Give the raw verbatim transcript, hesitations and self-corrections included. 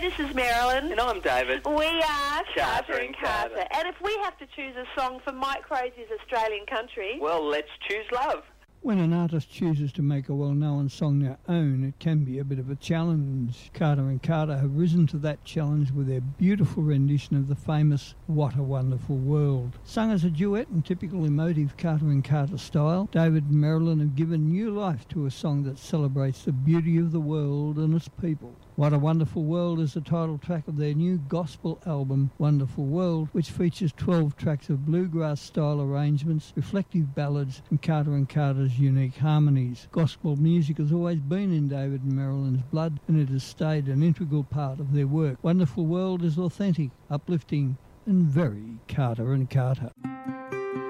this is Marilyn. And I'm David. We are Carter Carter and and Carter. Carter. And if we have to choose a song for Mike Crosey's Australian Country... Well, let's choose love. When an artist chooses to make a well-known song their own, it can be a bit of a challenge. Carter and Carter have risen to that challenge with their beautiful rendition of the famous What a Wonderful World. Sung as a duet in typical emotive Carter and Carter style, David and Marilyn have given new life to a song that celebrates the beauty of the world and its people. What a Wonderful World is the title track of their new gospel album, Wonderful World, which features twelve tracks of bluegrass-style arrangements, reflective ballads, and Carter and Carter's unique harmonies. Gospel music has always been in David and Marilyn's blood, and it has stayed an integral part of their work. Wonderful World is authentic, uplifting, and very Carter and Carter.